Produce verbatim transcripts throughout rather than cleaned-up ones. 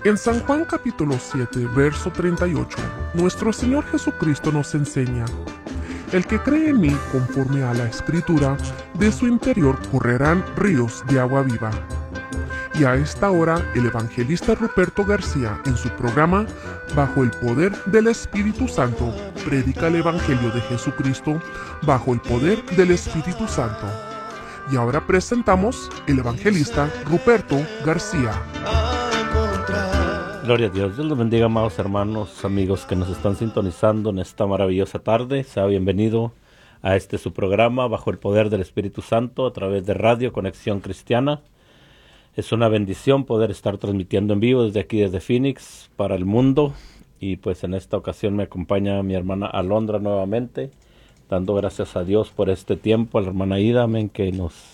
En San Juan capítulo siete, verso treinta y ocho, nuestro Señor Jesucristo nos enseña: el que cree en mí, conforme a la Escritura, de su interior correrán ríos de agua viva. Y a esta hora, el evangelista Ruperto García, en su programa Bajo el Poder del Espíritu Santo, predica el Evangelio de Jesucristo bajo el poder del Espíritu Santo. Y ahora presentamos el evangelista Ruperto García. Gloria a Dios. Dios los bendiga, amados hermanos, amigos que nos están sintonizando en esta maravillosa tarde. Sea bienvenido a este su programa Bajo el Poder del Espíritu Santo a través de Radio Conexión Cristiana. Es una bendición poder estar transmitiendo en vivo desde aquí, desde Phoenix, para el mundo. Y pues en esta ocasión me acompaña mi hermana Alondra nuevamente, dando gracias a Dios por este tiempo, a la hermana Ida, amén, que nos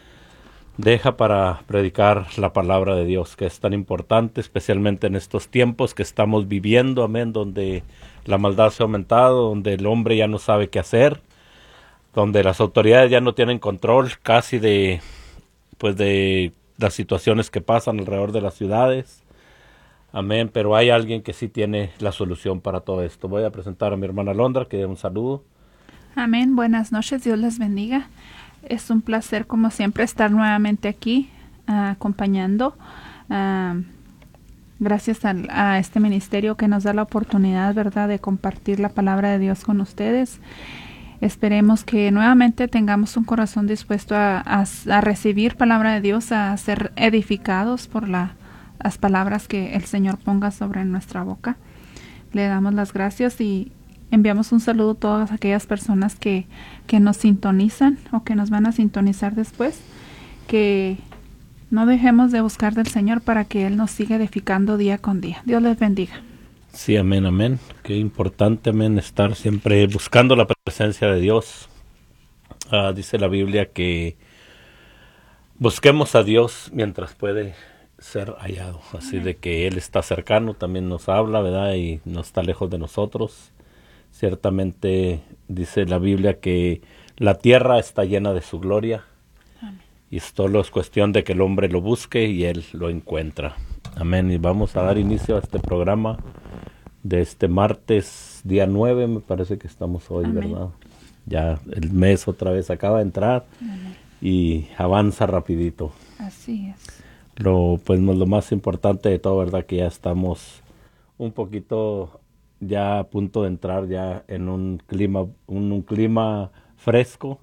deja para predicar la palabra de Dios, que es tan importante, especialmente en estos tiempos que estamos viviendo, amén, donde la maldad se ha aumentado, donde el hombre ya no sabe qué hacer, donde las autoridades ya no tienen control casi de, pues de las situaciones que pasan alrededor de las ciudades. Amén, pero hay alguien que sí tiene la solución para todo esto. Voy a presentar a mi hermana Alondra, que dé un saludo. Amén, buenas noches, Dios les bendiga. Es un placer, como siempre, estar nuevamente aquí uh, acompañando. Uh, gracias a, a este ministerio que nos da la oportunidad, ¿verdad?, de compartir la palabra de Dios con ustedes. Esperemos que nuevamente tengamos un corazón dispuesto a, a, a recibir palabra de Dios, a ser edificados por la, las palabras que el Señor ponga sobre nuestra boca. Le damos las gracias y enviamos un saludo a todas aquellas personas que, que nos sintonizan o que nos van a sintonizar después. Que no dejemos de buscar del Señor para que Él nos siga edificando día con día. Dios les bendiga. Sí, amén, amén. Qué importante, amén, estar siempre buscando la presencia de Dios. Uh, dice la Biblia que busquemos a Dios mientras puede ser hallado. Así amén. De que Él está cercano, también nos habla, ¿verdad? Y no está lejos de nosotros. Ciertamente dice la Biblia que la tierra está llena de su gloria. Amén. Y solo es cuestión de que el hombre lo busque y Él lo encuentra. Amén. Y vamos a dar inicio a este programa de este martes, día nueve, me parece que estamos hoy, amén, ¿verdad? Ya el mes otra vez acaba de entrar, amén, y avanza rapidito. Así es. Lo, pues lo más importante de todo, ¿verdad?, que ya estamos un poquito ya a punto de entrar ya en un clima, un, un clima fresco.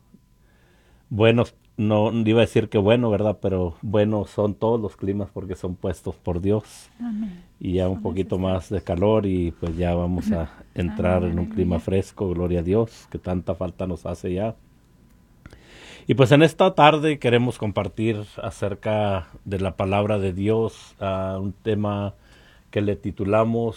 Bueno, no iba a decir que bueno, ¿verdad?, pero bueno son todos los climas porque son puestos por Dios. Amén. Y ya un son poquito más de calor y pues ya vamos a entrar amén, en un clima fresco, gloria a Dios, que tanta falta nos hace ya. Y pues en esta tarde queremos compartir acerca de la palabra de Dios, uh, un tema que le titulamos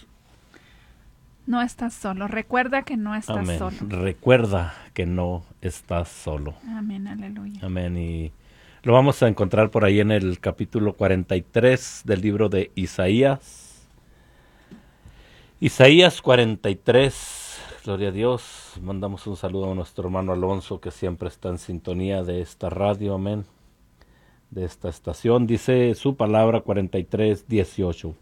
No estás solo. Recuerda que no estás amén. solo. Recuerda que no estás solo. Amén, aleluya. Amén. Y lo vamos a encontrar por ahí en el capítulo cuarenta y tres del libro de Isaías. Isaías cuarenta y tres, gloria a Dios. Mandamos un saludo a nuestro hermano Alonso, que siempre está en sintonía de esta radio, amén, de esta estación. Dice su palabra cuarenta y tres, dieciocho.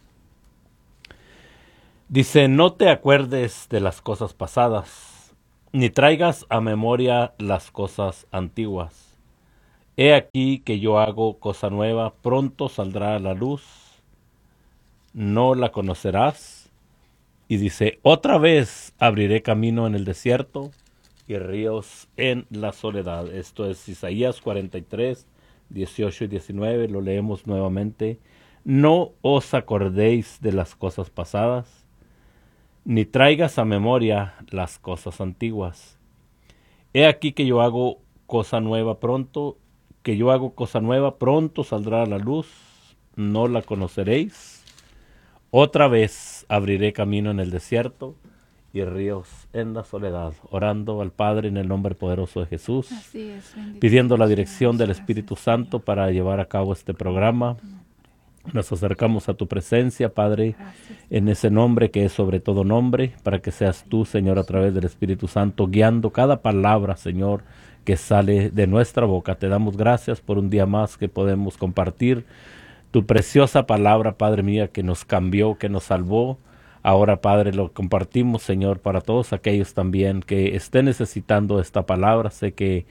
Dice: no te acuerdes de las cosas pasadas, ni traigas a memoria las cosas antiguas. He aquí que yo hago cosa nueva, pronto saldrá a la luz, no la conocerás. Y dice: otra vez abriré camino en el desierto y ríos en la soledad. Esto es Isaías cuarenta y tres, dieciocho y diecinueve, lo leemos nuevamente. No os acordéis de las cosas pasadas, ni traigas a memoria las cosas antiguas. He aquí que yo hago cosa nueva pronto, que yo hago cosa nueva, pronto saldrá a la luz, no la conoceréis. Otra vez abriré camino en el desierto y ríos en la soledad. Orando al Padre en el nombre poderoso de Jesús, así es, pidiendo la dirección del Espíritu Santo para llevar a cabo este programa. Nos acercamos a tu presencia, Padre, en ese nombre que es sobre todo nombre, para que seas tú, Señor, a través del Espíritu Santo, guiando cada palabra, Señor, que sale de nuestra boca. Te damos gracias por un día más que podemos compartir tu preciosa palabra, Padre mía, que nos cambió, que nos salvó. Ahora, Padre, lo compartimos, Señor, para todos aquellos también que estén necesitando esta palabra. Sé que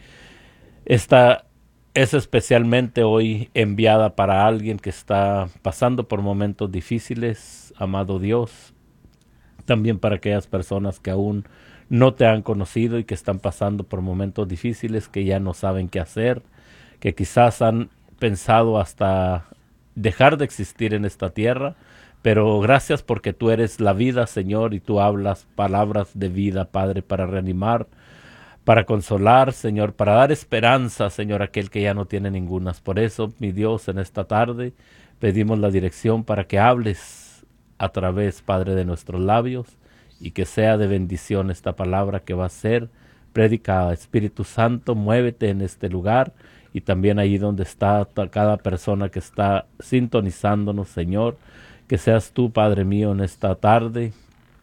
esta es especialmente hoy enviada para alguien que está pasando por momentos difíciles, amado Dios. También para aquellas personas que aún no te han conocido y que están pasando por momentos difíciles, que ya no saben qué hacer, que quizás han pensado hasta dejar de existir en esta tierra. Pero gracias porque tú eres la vida, Señor, y tú hablas palabras de vida, Padre, para reanimar, para consolar, Señor, para dar esperanza, Señor, a aquel que ya no tiene ninguna. Por eso, mi Dios, en esta tarde pedimos la dirección para que hables a través, Padre, de nuestros labios y que sea de bendición esta palabra que va a ser predicada. Espíritu Santo, muévete en este lugar y también ahí donde está cada persona que está sintonizándonos, Señor. Que seas tú, Padre mío, en esta tarde.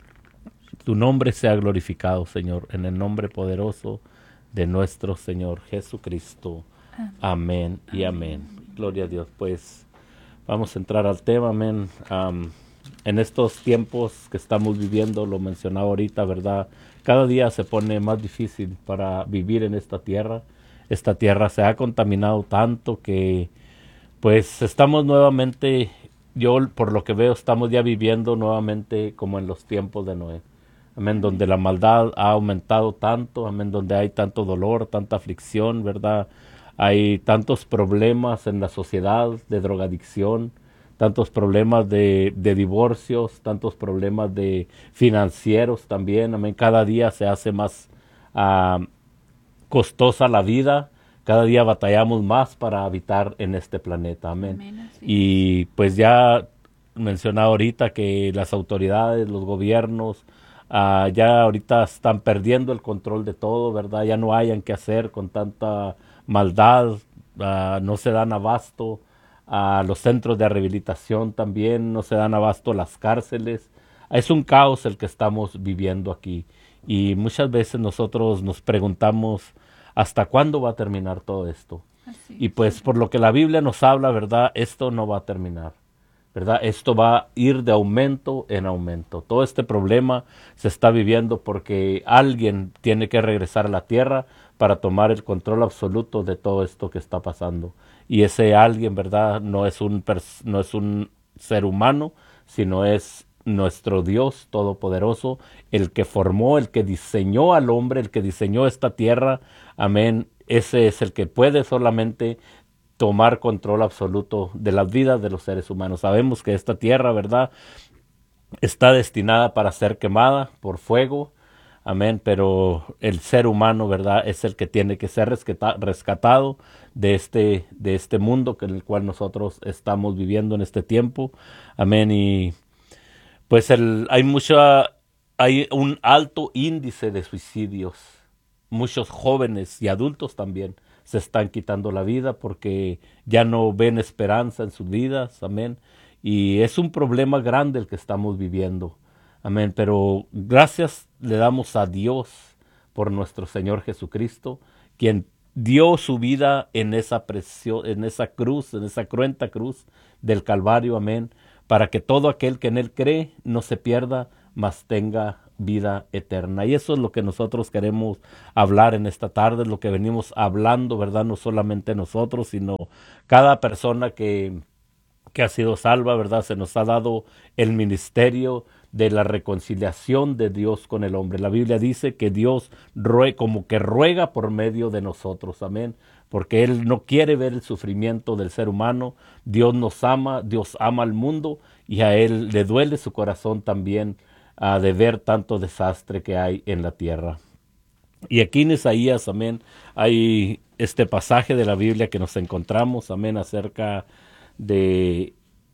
Tu nombre sea glorificado, Señor, en el nombre poderoso de nuestro Señor Jesucristo. Amén, amén y amén. amén. Gloria a Dios. Pues vamos a entrar al tema, amén. Um, en estos tiempos que estamos viviendo, lo mencionaba ahorita, ¿verdad? Cada día se pone más difícil para vivir en esta tierra. Esta tierra se ha contaminado tanto que pues estamos nuevamente... Yo, por lo que veo, estamos ya viviendo nuevamente como en los tiempos de Noé. Amén, donde la maldad ha aumentado tanto, amén, donde hay tanto dolor, tanta aflicción, ¿verdad? Hay tantos problemas en la sociedad de drogadicción, tantos problemas de, de divorcios, tantos problemas de financieros también, amén. Cada día se hace más uh, costosa la vida. Cada día batallamos más para habitar en este planeta, amén. amén y pues ya mencionaba ahorita que las autoridades, los gobiernos, uh, ya ahorita están perdiendo el control de todo, ¿verdad? Ya no hayan qué hacer con tanta maldad, uh, no se dan abasto a uh, los centros de rehabilitación también, no se dan abasto las cárceles. Es un caos el que estamos viviendo aquí y muchas veces nosotros nos preguntamos ¿hasta cuándo va a terminar todo esto? Así, y pues sí. Por lo que la Biblia nos habla, ¿verdad? Esto no va a terminar, ¿verdad? Esto va a ir de aumento en aumento. Todo este problema se está viviendo porque alguien tiene que regresar a la tierra para tomar el control absoluto de todo esto que está pasando. Y ese alguien, ¿verdad? No es un, pers- no es un ser humano, sino es nuestro Dios Todopoderoso, el que formó, el que diseñó al hombre, el que diseñó esta tierra, amén. Ese es el que puede solamente tomar control absoluto de las vidas de los seres humanos. Sabemos que esta tierra, ¿verdad?, está destinada para ser quemada por fuego, amén, pero el ser humano, ¿verdad?, es el que tiene que ser rescata- rescatado de este, de este mundo en el cual nosotros estamos viviendo en este tiempo, amén. Y pues el, hay mucha, hay un alto índice de suicidios. Muchos jóvenes y adultos también se están quitando la vida porque ya no ven esperanza en sus vidas, amén. Y es un problema grande el que estamos viviendo, amén. Pero gracias le damos a Dios por nuestro Señor Jesucristo, quien dio su vida en esa precio, en esa cruz, en esa cruenta cruz del Calvario, amén, para que todo aquel que en Él cree no se pierda, mas tenga vida eterna. Y eso es lo que nosotros queremos hablar en esta tarde, es lo que venimos hablando, ¿verdad? No solamente nosotros, sino cada persona que, que ha sido salva, ¿verdad? Se nos ha dado el ministerio de la reconciliación de Dios con el hombre. La Biblia dice que Dios rue- como que ruega por medio de nosotros, amén, porque Él no quiere ver el sufrimiento del ser humano. Dios nos ama, Dios ama al mundo y a Él le duele su corazón también uh, de ver tanto desastre que hay en la tierra. Y aquí en Isaías, amén, hay este pasaje de la Biblia que nos encontramos, amén, acerca de,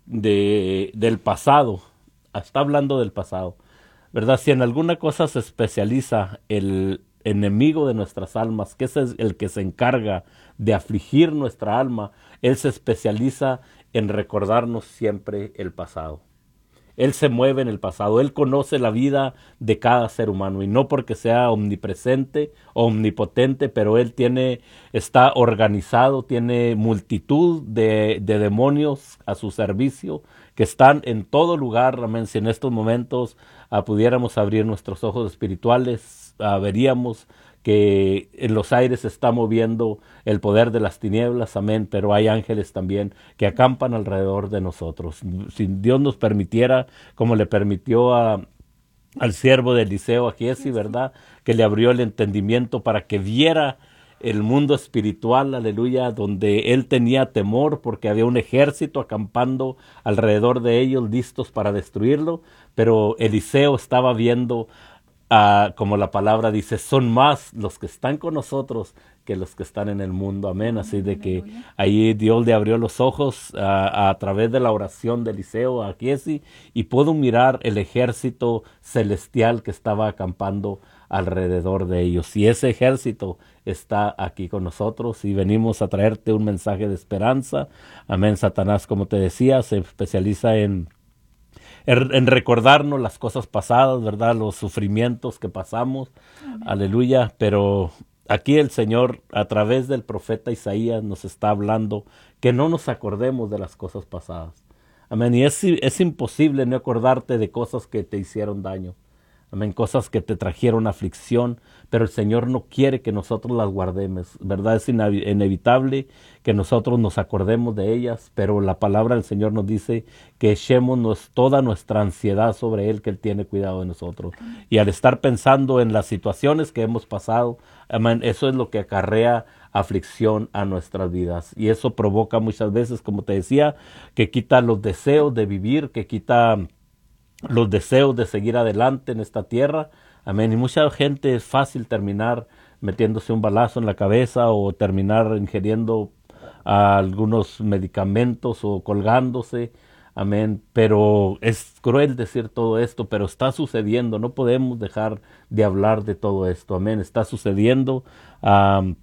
de del pasado. Está hablando del pasado, ¿verdad? Si en alguna cosa se especializa el enemigo de nuestras almas, que es el que se encarga de afligir nuestra alma, él se especializa en recordarnos siempre el pasado. Él se mueve en el pasado, Él conoce la vida de cada ser humano, y no porque sea omnipresente o omnipotente, pero Él tiene, está organizado, tiene multitud de, de demonios a su servicio, que están en todo lugar. Amén. Si en estos momentos uh, pudiéramos abrir nuestros ojos espirituales, uh, veríamos que en los aires se está moviendo el poder de las tinieblas, amén, pero hay ángeles también que acampan alrededor de nosotros. Si Dios nos permitiera, como le permitió a, al siervo de Eliseo, a Giesi, ¿verdad?, que le abrió el entendimiento para que viera el mundo espiritual, aleluya, donde él tenía temor porque había un ejército acampando alrededor de ellos, listos para destruirlo, pero Eliseo estaba viendo, Uh, como la palabra dice, son más los que están con nosotros que los que están en el mundo, amén. Así de que ahí Dios le abrió los ojos uh, a través de la oración de Eliseo a Giesi, y pudo mirar el ejército celestial que estaba acampando alrededor de ellos, y ese ejército está aquí con nosotros, y venimos a traerte un mensaje de esperanza, amén. Satanás, como te decía, se especializa en en recordarnos las cosas pasadas, ¿verdad? Los sufrimientos que pasamos. Amén. Aleluya. Pero aquí el Señor, a través del profeta Isaías, nos está hablando que no nos acordemos de las cosas pasadas. Amén. Y es, es imposible no acordarte de cosas que te hicieron daño. Amén, cosas que te trajeron aflicción, pero el Señor no quiere que nosotros las guardemos, ¿verdad? Es inevitable que nosotros nos acordemos de ellas, pero la palabra del Señor nos dice que echemos toda nuestra ansiedad sobre Él, que Él tiene cuidado de nosotros. Y al estar pensando en las situaciones que hemos pasado, amén, eso es lo que acarrea aflicción a nuestras vidas. Y eso provoca muchas veces, como te decía, que quita los deseos de vivir, que quita los deseos de seguir adelante en esta tierra, amén. Y mucha gente es fácil terminar metiéndose un balazo en la cabeza o terminar ingiriendo uh, algunos medicamentos o colgándose, amén. Pero es cruel decir todo esto, pero está sucediendo, no podemos dejar de hablar de todo esto, amén. Está sucediendo, um,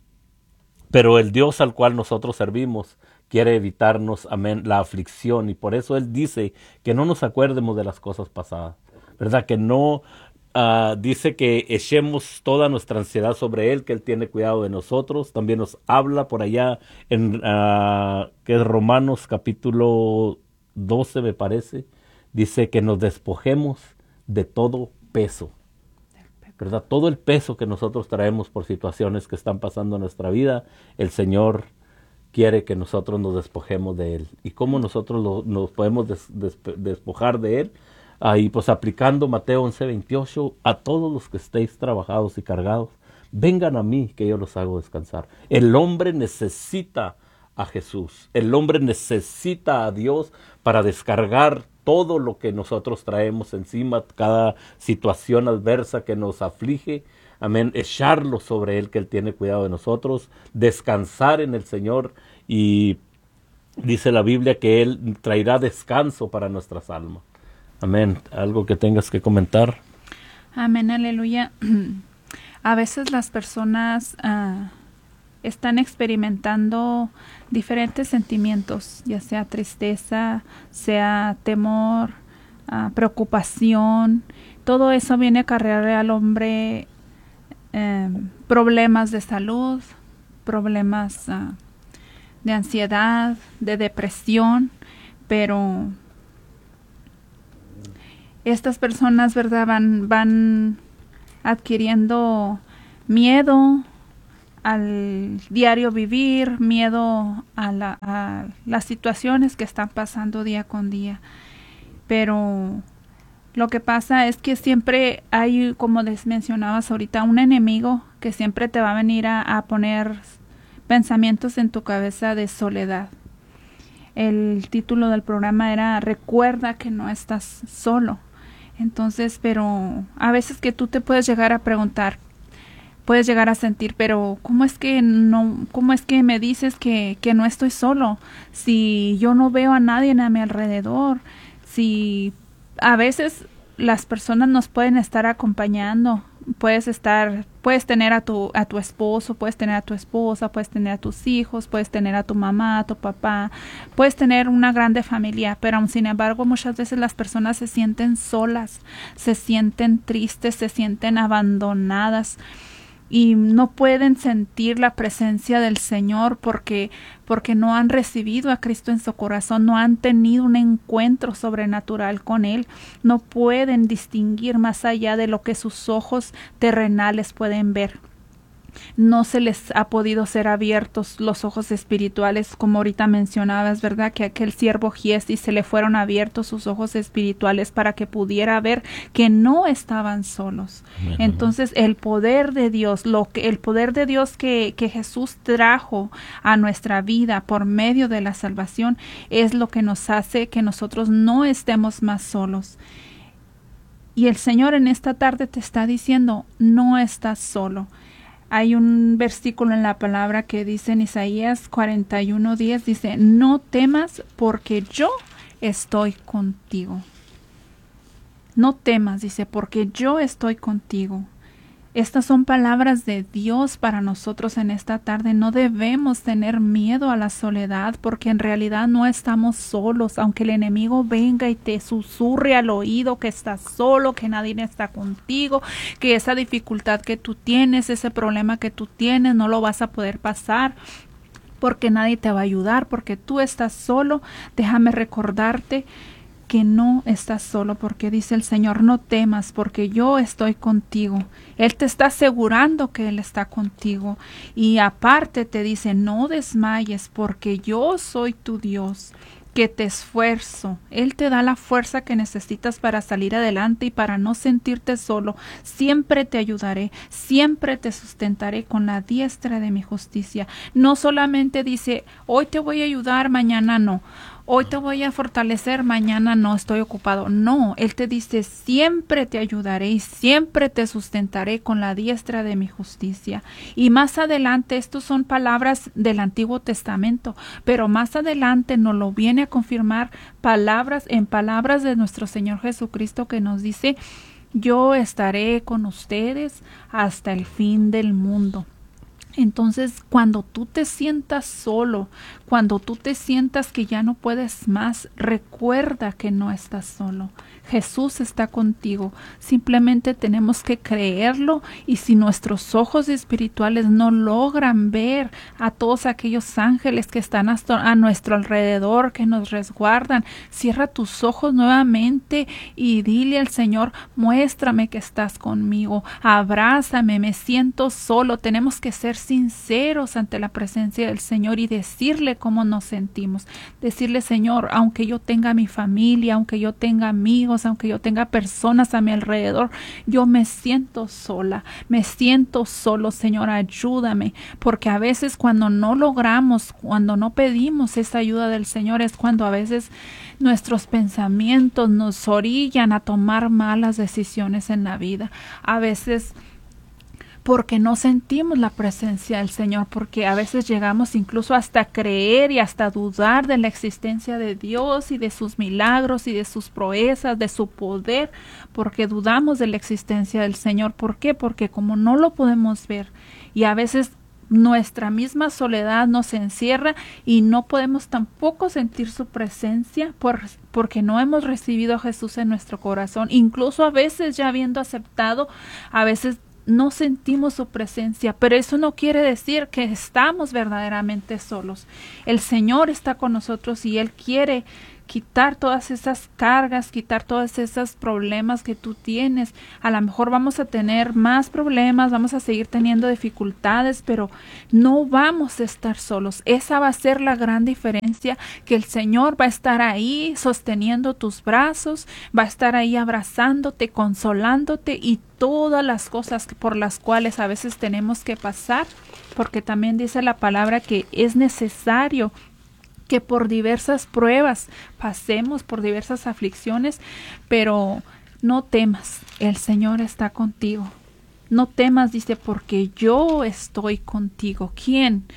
pero el Dios al cual nosotros servimos quiere evitarnos, amén, la aflicción, y por eso Él dice que no nos acuerdemos de las cosas pasadas, ¿verdad? Que no, uh, dice que echemos toda nuestra ansiedad sobre Él, que Él tiene cuidado de nosotros. También nos habla por allá en, uh, que es Romanos capítulo doce, me parece, dice que nos despojemos de todo peso, ¿verdad? Todo el peso que nosotros traemos por situaciones que están pasando en nuestra vida, el Señor quiere que nosotros nos despojemos de Él. ¿Y cómo nosotros lo, nos podemos des, des, despojar de Él? Ahí pues aplicando Mateo once veintiocho, a todos los que estéis trabajados y cargados, vengan a mí que yo los hago descansar. El hombre necesita a Jesús, el hombre necesita a Dios para descargar todo lo que nosotros traemos encima, cada situación adversa que nos aflige, amén, echarlo sobre Él, que Él tiene cuidado de nosotros, descansar en el Señor, y dice la Biblia que Él traerá descanso para nuestras almas. Amén. ¿Algo que tengas que comentar? Amén, aleluya. A veces las personas uh, están experimentando diferentes sentimientos, ya sea tristeza, sea temor, uh, preocupación. Todo eso viene a acarrearle al hombre Eh, problemas de salud, problemas uh, de ansiedad, de depresión, pero estas personas, ¿verdad?, van, van adquiriendo miedo al diario vivir, miedo a, la, a las situaciones que están pasando día con día, pero lo que pasa es que siempre hay, como les mencionabas ahorita, un enemigo que siempre te va a venir a, a poner pensamientos en tu cabeza de soledad. El título del programa era Recuerda que no estás solo. Entonces, pero a veces que tú te puedes llegar a preguntar, puedes llegar a sentir, pero ¿cómo es que no, cómo es que me dices que, que no estoy solo? Si yo no veo a nadie a mi alrededor, si a veces las personas nos pueden estar acompañando, puedes estar, puedes tener a tu, a tu esposo, puedes tener a tu esposa, puedes tener a tus hijos, puedes tener a tu mamá, a tu papá, puedes tener una grande familia, pero aún sin embargo muchas veces las personas se sienten solas, se sienten tristes, se sienten abandonadas y no pueden sentir la presencia del Señor porque, porque no han recibido a Cristo en su corazón, no han tenido un encuentro sobrenatural con Él, no pueden distinguir más allá de lo que sus ojos terrenales pueden ver. No se les ha podido ser abiertos los ojos espirituales, como ahorita mencionabas, ¿verdad? Que aquel siervo Giezi se le fueron abiertos sus ojos espirituales para que pudiera ver que no estaban solos. Uh-huh. Entonces, el poder de Dios, lo que, el poder de Dios que, que Jesús trajo a nuestra vida por medio de la salvación es lo que nos hace que nosotros no estemos más solos. Y el Señor en esta tarde te está diciendo, no estás solo. Hay un versículo en la palabra que dice en Isaías cuarenta y uno diez, dice, no temas porque yo estoy contigo. No temas, dice, porque yo estoy contigo. Estas son palabras de Dios para nosotros en esta tarde. No debemos tener miedo a la soledad porque en realidad no estamos solos. Aunque el enemigo venga y te susurre al oído que estás solo, que nadie está contigo, que esa dificultad que tú tienes, ese problema que tú tienes, no lo vas a poder pasar porque nadie te va a ayudar, porque tú estás solo. Déjame recordarte que no estás solo, porque dice el Señor, no temas, porque yo estoy contigo. Él te está asegurando que Él está contigo. Y aparte te dice, no desmayes, porque yo soy tu Dios, que te esfuerzo. Él te da la fuerza que necesitas para salir adelante y para no sentirte solo. Siempre te ayudaré, siempre te sustentaré con la diestra de mi justicia. No solamente dice, hoy te voy a ayudar, mañana no. Hoy te voy a fortalecer, mañana no, estoy ocupado. No, Él te dice, siempre te ayudaré y siempre te sustentaré con la diestra de mi justicia. Y más adelante, estos son palabras del Antiguo Testamento, pero más adelante nos lo viene a confirmar palabras en palabras de nuestro Señor Jesucristo que nos dice, yo estaré con ustedes hasta el fin del mundo. Entonces, cuando tú te sientas solo, cuando tú te sientas que ya no puedes más, recuerda que no estás solo. Jesús está contigo. Simplemente tenemos que creerlo y si nuestros ojos espirituales no logran ver a todos aquellos ángeles que están a nuestro alrededor, que nos resguardan, cierra tus ojos nuevamente y dile al Señor, muéstrame que estás conmigo, abrázame, me siento solo. Tenemos que ser sinceros ante la presencia del Señor y decirle cómo nos sentimos. Decirle, Señor, aunque yo tenga mi familia, aunque yo tenga amigos, aunque yo tenga personas a mi alrededor, yo me siento sola, me siento solo, Señor, ayúdame, porque a veces cuando no logramos, cuando no pedimos esa ayuda del Señor, es cuando a veces nuestros pensamientos nos orillan a tomar malas decisiones en la vida. A veces porque no sentimos la presencia del Señor, porque a veces llegamos incluso hasta creer y hasta dudar de la existencia de Dios y de sus milagros y de sus proezas, de su poder, porque dudamos de la existencia del Señor. ¿Por qué? Porque como no lo podemos ver y a veces nuestra misma soledad nos encierra y no podemos tampoco sentir su presencia por, porque no hemos recibido a Jesús en nuestro corazón. Incluso a veces ya habiendo aceptado, a veces no sentimos su presencia, pero eso no quiere decir que estamos verdaderamente solos. El Señor está con nosotros y Él quiere quitar todas esas cargas, quitar todos esos problemas que tú tienes. A lo mejor vamos a tener más problemas, vamos a seguir teniendo dificultades, pero no vamos a estar solos. Esa va a ser la gran diferencia, que el Señor va a estar ahí sosteniendo tus brazos, va a estar ahí abrazándote, consolándote y todas las cosas por las cuales a veces tenemos que pasar, porque también dice la palabra que es necesario que por diversas pruebas pasemos, por diversas aflicciones, pero no temas, el Señor está contigo. No temas, dice, porque yo estoy contigo. ¿Quién?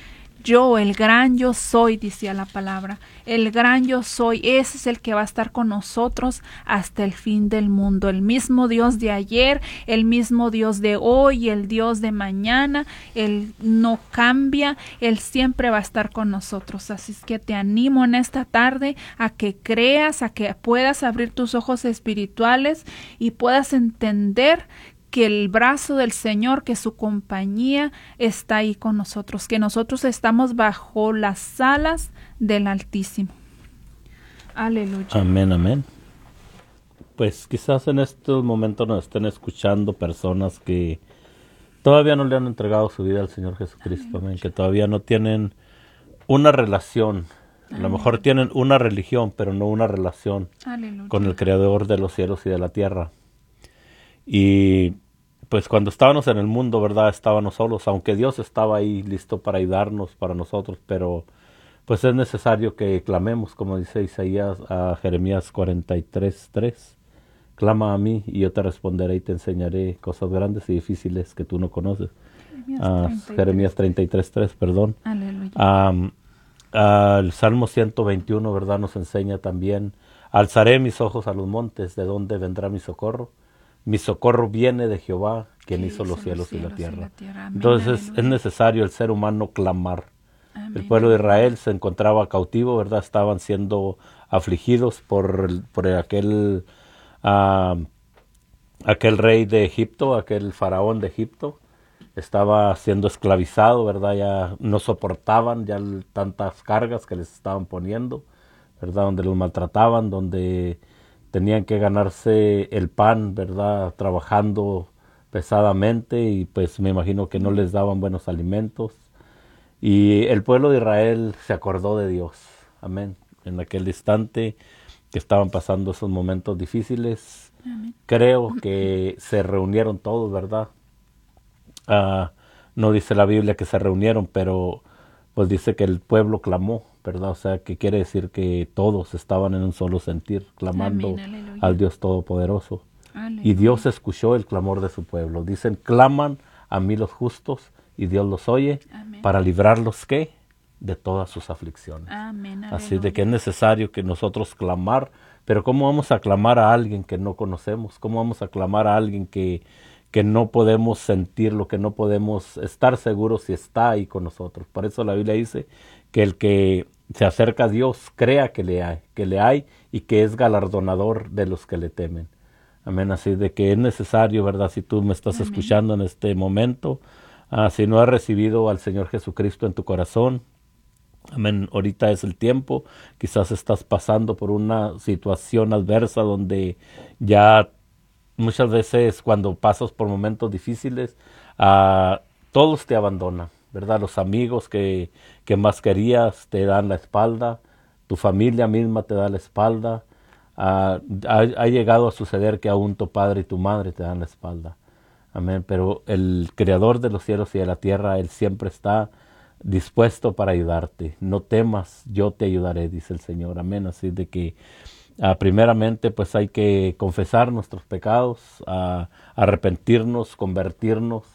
Yo, el gran yo soy, decía la palabra. El gran yo soy, ese es el que va a estar con nosotros hasta el fin del mundo. El mismo Dios de ayer, el mismo Dios de hoy, el Dios de mañana. Él no cambia, Él siempre va a estar con nosotros. Así es que te animo en esta tarde a que creas, a que puedas abrir tus ojos espirituales y puedas entender que el brazo del Señor, que su compañía está ahí con nosotros, que nosotros estamos bajo las alas del Altísimo. Aleluya. Amén, amén. Pues quizás en estos momentos nos estén escuchando personas que todavía no le han entregado su vida al Señor Jesucristo, amén, que todavía no tienen una relación. A lo mejor tienen una religión, pero no una relación Aleluya. Con el Creador de los cielos y de la tierra. Y pues cuando estábamos en el mundo, ¿verdad? Estábamos solos, aunque Dios estaba ahí listo para ayudarnos, para nosotros, pero pues es necesario que clamemos, como dice Isaías a Jeremías cuarenta y tres, tres. Clama a mí y yo te responderé y te enseñaré cosas grandes y difíciles que tú no conoces. Jeremías treinta y tres, tres, perdón. Aleluya. Um, uh, el Salmo ciento veintiuno, ¿verdad? Nos enseña también: alzaré mis ojos a los montes, ¿de dónde vendrá mi socorro? Mi socorro viene de Jehová, quien hizo los cielos, y la tierra. Y la tierra. Amén, Entonces aleluya. Es necesario el ser humano clamar. Amén. El pueblo de Israel se encontraba cautivo, ¿verdad? Estaban siendo afligidos por, por aquel, uh, aquel rey de Egipto, aquel faraón de Egipto. Estaba siendo esclavizado, ¿verdad? Ya no soportaban ya tantas cargas que les estaban poniendo, ¿verdad? Donde los maltrataban, donde tenían que ganarse el pan, ¿verdad? Trabajando pesadamente, y pues me imagino que no les daban buenos alimentos. Y el pueblo de Israel se acordó de Dios. Amén. En aquel instante que estaban pasando esos momentos difíciles, amén, creo que se reunieron todos, ¿verdad? Uh, no dice la Biblia que se reunieron, pero pues dice que el pueblo clamó, ¿verdad? O sea, que quiere decir que todos estaban en un solo sentir, clamando amén, al Dios Todopoderoso. Aleluya. Y Dios escuchó el clamor de su pueblo. Dicen, claman a mí los justos, y Dios los oye, amén, para librarlos, ¿qué? De todas sus aflicciones. Amén, así de que es necesario que nosotros clamar, pero ¿cómo vamos a clamar a alguien que no conocemos? ¿Cómo vamos a clamar a alguien que, que no podemos sentirlo, que no podemos estar seguros si está ahí con nosotros? Por eso la Biblia dice que el que se acerca a Dios crea que le hay, que le hay y que es galardonador de los que le temen. Amén, así de que es necesario, ¿verdad? Si tú me estás amén, escuchando en este momento, uh, si no has recibido al Señor Jesucristo en tu corazón, amén, ahorita es el tiempo. Quizás estás pasando por una situación adversa donde ya muchas veces cuando pasas por momentos difíciles, uh, todos te abandonan, ¿verdad? Los amigos que, que más querías te dan la espalda, tu familia misma te da la espalda. Uh, ha, ha llegado a suceder que aún tu padre y tu madre te dan la espalda. Amén. Pero el Creador de los cielos y de la tierra, Él siempre está dispuesto para ayudarte. No temas, yo te ayudaré, dice el Señor. Amén. Así de que uh, primeramente pues hay que confesar nuestros pecados, uh, arrepentirnos, convertirnos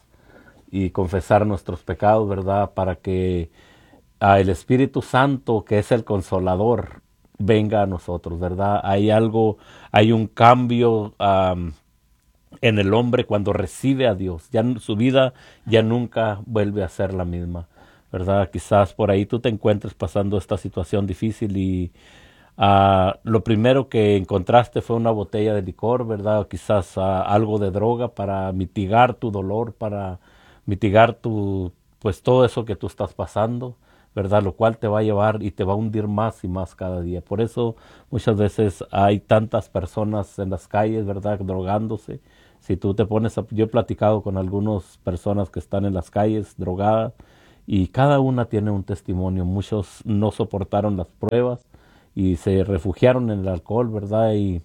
y confesar nuestros pecados, ¿verdad? Para que uh, el Espíritu Santo, que es el Consolador, venga a nosotros, ¿verdad? Hay algo, hay un cambio um, en el hombre cuando recibe a Dios. Ya su vida ya nunca vuelve a ser la misma, ¿verdad? Quizás por ahí tú te encuentres pasando esta situación difícil y uh, lo primero que encontraste fue una botella de licor, ¿verdad? O quizás uh, algo de droga para mitigar tu dolor, para mitigar tu, pues todo eso que tú estás pasando, ¿verdad? Lo cual te va a llevar y te va a hundir más y más cada día. Por eso muchas veces hay tantas personas en las calles, ¿verdad? Drogándose. Si tú te pones a, yo he platicado con algunas personas que están en las calles drogadas y cada una tiene un testimonio. Muchos no soportaron las pruebas y se refugiaron en el alcohol, ¿verdad? Y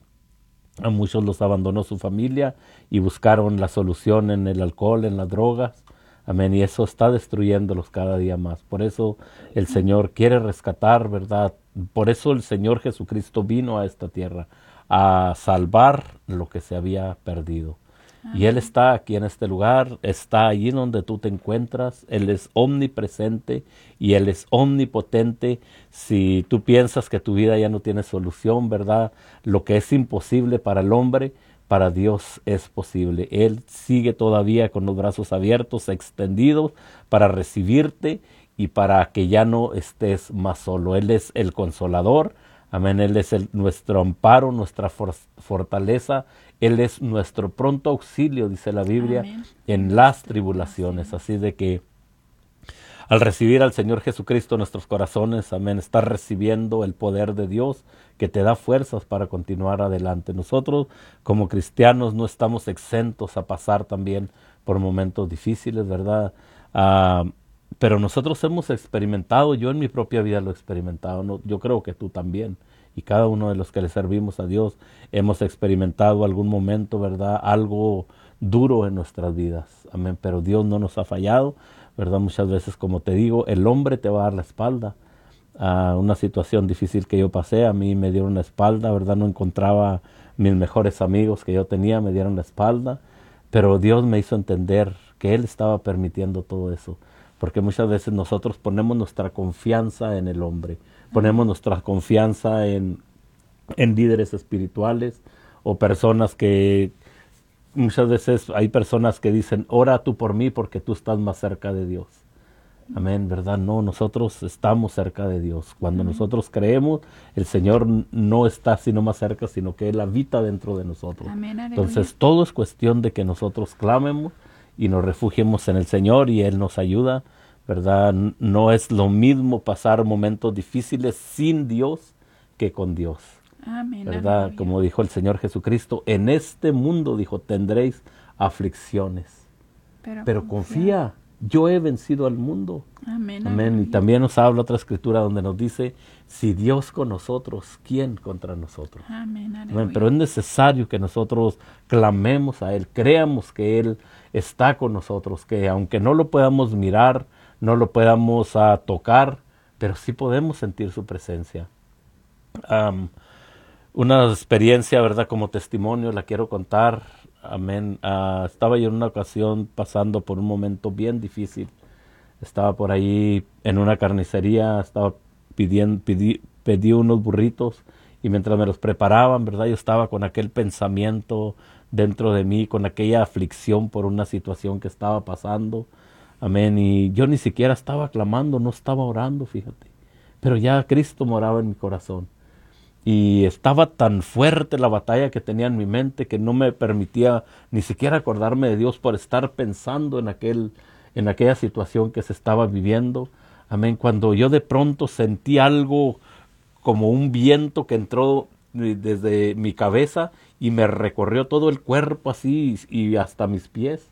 a muchos los abandonó su familia y buscaron la solución en el alcohol, en las drogas. Amén, y eso está destruyéndolos cada día más. Por eso el Señor quiere rescatar, ¿verdad? Por eso el Señor Jesucristo vino a esta tierra a salvar lo que se había perdido. Y Él está aquí en este lugar, está allí donde tú te encuentras. Él es omnipresente y Él es omnipotente. Si tú piensas que tu vida ya no tiene solución, ¿verdad? Lo que es imposible para el hombre, para Dios es posible. Él sigue todavía con los brazos abiertos, extendidos, para recibirte y para que ya no estés más solo. Él es el consolador. Amén. Él es el, nuestro amparo, nuestra for, fortaleza. Él es nuestro pronto auxilio, dice la Biblia, Amén, en las tribulaciones. Así de que al recibir al Señor Jesucristo en nuestros corazones, amén, estás recibiendo el poder de Dios que te da fuerzas para continuar adelante. Nosotros como cristianos no estamos exentos a pasar también por momentos difíciles, ¿verdad? Uh, pero nosotros hemos experimentado, yo en mi propia vida lo he experimentado, no, yo creo que tú también. Y cada uno de los que le servimos a Dios hemos experimentado algún momento, ¿verdad? Algo duro en nuestras vidas. Amén. Pero Dios no nos ha fallado, ¿verdad? Muchas veces, como te digo, el hombre te va a dar la espalda. Uh, una situación difícil que yo pasé, a mí me dieron la espalda, ¿verdad? No encontraba mis mejores amigos que yo tenía, me dieron la espalda. Pero Dios me hizo entender que Él estaba permitiendo todo eso. Porque muchas veces nosotros ponemos nuestra confianza en el hombre. Ponemos nuestra confianza en, en líderes espirituales o personas que muchas veces hay personas que dicen, ora tú por mí porque tú estás más cerca de Dios. Amén, ¿verdad? No, nosotros estamos cerca de Dios. Cuando Amén. Nosotros creemos, el Señor no está sino más cerca, sino que Él habita dentro de nosotros. Amén, entonces todo es cuestión de que nosotros clamemos y nos refugiemos en el Señor y Él nos ayuda, ¿verdad? No es lo mismo pasar momentos difíciles sin Dios que con Dios. Amén, ¿verdad? Aleluya. Como dijo el Señor Jesucristo, en este mundo, dijo, tendréis aflicciones. Pero, Pero confía, confía, yo he vencido al mundo. Amén, Amén. Y también nos habla otra escritura donde nos dice, si Dios con nosotros, ¿quién contra nosotros? Amén, Amén. Pero es necesario que nosotros clamemos a Él, creamos que Él está con nosotros, que aunque no lo podamos mirar, no lo podamos uh, tocar, pero sí podemos sentir su presencia. Um, una experiencia, ¿verdad? Como testimonio, la quiero contar. Amén. Uh, estaba yo en una ocasión pasando por un momento bien difícil. Estaba por ahí en una carnicería, estaba pidiendo, pedí, pedí unos burritos y mientras me los preparaban, ¿verdad? Yo estaba con aquel pensamiento dentro de mí, con aquella aflicción por una situación que estaba pasando. Amén. Y yo ni siquiera estaba clamando, no estaba orando, fíjate. Pero ya Cristo moraba en mi corazón. Y estaba tan fuerte la batalla que tenía en mi mente que no me permitía ni siquiera acordarme de Dios por estar pensando en aquel, en aquella situación que se estaba viviendo. Amén. Cuando yo de pronto sentí algo como un viento que entró desde mi cabeza y me recorrió todo el cuerpo así y hasta mis pies.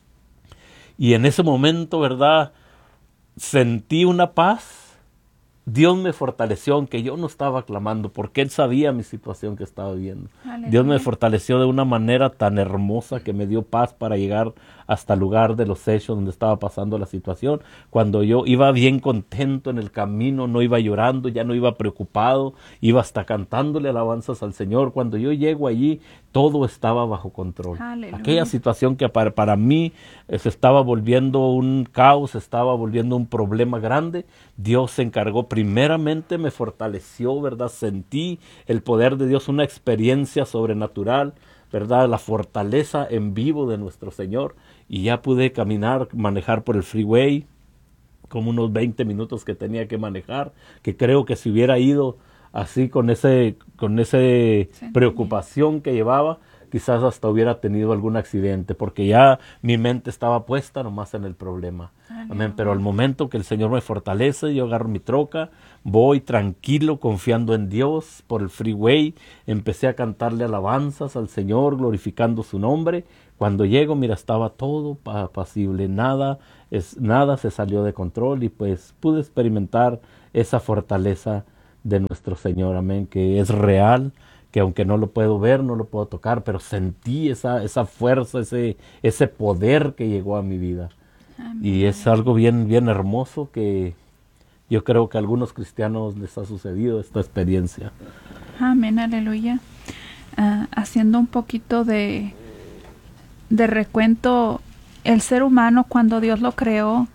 Y en ese momento, ¿verdad? Sentí una paz. Dios me fortaleció, aunque yo no estaba clamando, porque Él sabía mi situación que estaba viviendo. Aleluya. Dios me fortaleció de una manera tan hermosa que me dio paz para llegar hasta el lugar de los hechos donde estaba pasando la situación. Cuando yo iba bien contento en el camino, no iba llorando, ya no iba preocupado, iba hasta cantándole alabanzas al Señor. Cuando yo llego allí, todo estaba bajo control. Aleluya. Aquella situación que para, para mí eh, se estaba volviendo un caos, se estaba volviendo un problema grande, Dios se encargó. Primeramente me fortaleció, ¿verdad? Sentí el poder de Dios, una experiencia sobrenatural, ¿verdad? La fortaleza en vivo de nuestro Señor. Y ya pude caminar, manejar por el freeway, como unos veinte minutos que tenía que manejar, que creo que si hubiera ido así con ese, con ese sí, preocupación que llevaba, quizás hasta hubiera tenido algún accidente, porque ya mi mente estaba puesta nomás en el problema. Amén. Amén. Pero al momento que el Señor me fortalece, yo agarro mi troca, voy tranquilo, confiando en Dios por el freeway, empecé a cantarle alabanzas al Señor, glorificando su nombre. Cuando llego, mira, estaba todo apacible, nada, es, nada se salió de control y pues pude experimentar esa fortaleza de nuestro Señor, amén, que es real, que aunque no lo puedo ver, no lo puedo tocar, pero sentí esa, esa fuerza, ese, ese poder que llegó a mi vida. Amén. Y es algo bien, bien hermoso que yo creo que a algunos cristianos les ha sucedido esta experiencia. Amén, aleluya. Uh, haciendo un poquito de, de recuento, el ser humano cuando Dios lo creó,